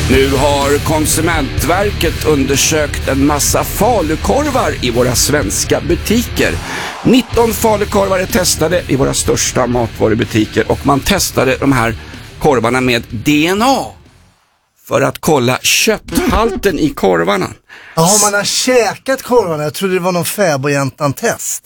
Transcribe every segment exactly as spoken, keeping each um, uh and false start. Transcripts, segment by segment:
Nu har Konsumentverket undersökt en massa falukorvar i våra svenska butiker. nitton falukorvar är testade i våra största matvarubutiker och man testade de här korvarna med D N A för att kolla kötthalten i korvarna. Ja, man har käkat korvarna. Jag trodde det var någon fäbodjäntan-test.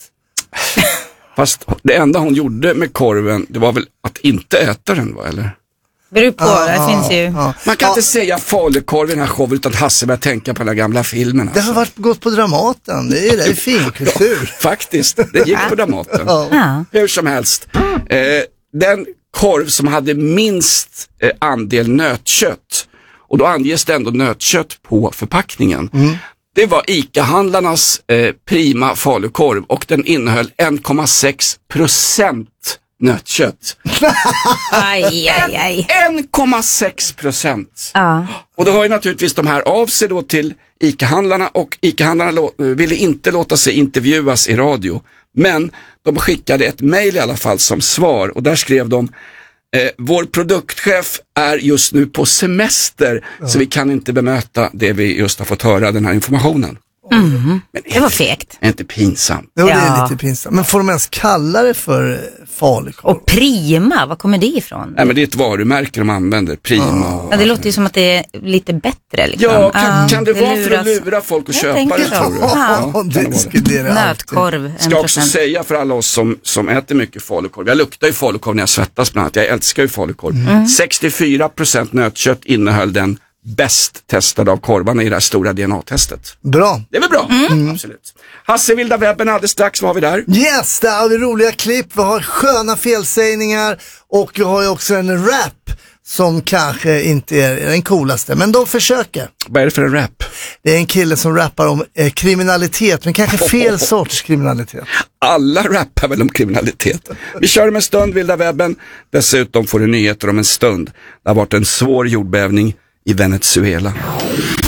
Fast det enda hon gjorde med korven, det var väl att inte äta den, va, eller? Beror på, ah, det ah, finns ju... Ah. Man kan ah. inte säga falukorv i den här showen utan Hasse börjar tänka på den gamla filmen. Alltså. Det har varit gått på Dramaten. Det är, det är fin kultur. Ja, faktiskt, det gick på Dramaten. Ja. Hur som helst. Eh, den korv som hade minst eh, andel nötkött, och då anges det ändå nötkött på förpackningen. Mm. Det var ICA-handlarnas eh, prima falukorv och den innehöll en komma sex procent nötkött. Aj, aj, aj. en komma sex procent. Ja. Och då har ju naturligtvis de här av sig då till ICA-handlarna, och ICA-handlarna lå- ville inte låta sig intervjuas i radio. Men de skickade ett mejl i alla fall som svar, och där skrev de: Eh, vår produktchef är just nu på semester, ja. Så vi kan inte bemöta det vi just har fått höra, den här informationen. Mm. Men det var fegt. Är inte pinsamt? Jo, det är Ja. lite pinsamt. Men får de ens kalla det för falukorv? Och prima, var kommer det ifrån? Nej, men det är ett varumärke de använder, prima. Och... Ja, det låter ju som att det är lite bättre liksom. Ja, kan, Ja, kan det, det vara luras. för att lura folk att Jag köpa tänker det, så. tror du? Ja. Ja, det skulle det Nötkorv, en Ska också procent. säga för alla oss som, som äter mycket falukorv. Jag luktar ju falukorv när jag svettas bland annat. Jag älskar ju falukorv. Mm. sextiofyra procent nötkött innehöll den bäst testade av korvarna i det här stora D N A-testet. Bra. Det är väl bra? Mm. Absolut. Hasse, vilda webben alldeles strax, vad har vi där? Yes, där har vi roliga klipp. Vi har sköna felsägningar och vi har ju också en rap som kanske inte är den coolaste, men de försöker. Vad är det för en rap? Det är en kille som rappar om eh, kriminalitet, men kanske fel sorts kriminalitet. Alla rappar väl om kriminalitet. Vi kör om en stund, vilda webben. Dessutom får du nyheter om en stund. Det har varit en svår jordbävning i Venezuela.